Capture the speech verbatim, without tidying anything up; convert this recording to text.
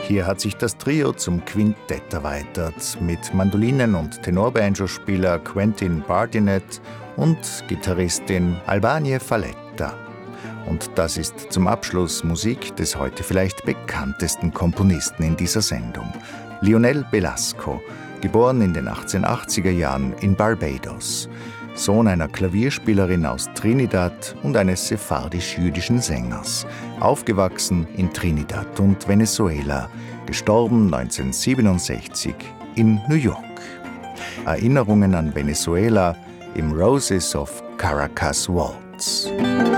Hier hat sich das Trio zum Quintett erweitert, mit Mandolinen- und Tenorbanjospieler Quentin Bardinet und Gitarristin Albanie Falletta. Und das ist zum Abschluss Musik des heute vielleicht bekanntesten Komponisten in dieser Sendung, Lionel Belasco, geboren in den achtzehnhundertachtziger Jahren in Barbados, Sohn einer Klavierspielerin aus Trinidad und eines sephardisch-jüdischen Sängers, aufgewachsen in Trinidad und Venezuela, gestorben neunzehnhundertsiebenundsechzig in New York. Erinnerungen an Venezuela im Roses of Caracas Waltz.